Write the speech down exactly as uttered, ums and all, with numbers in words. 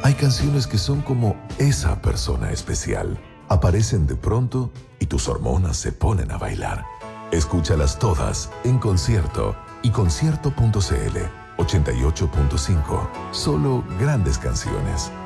Hay canciones que son como esa persona especial. Aparecen de pronto y tus hormonas se ponen a bailar. Escúchalas todas en concierto y concierto punto c l. ochenta y ocho punto cinco. Solo grandes canciones.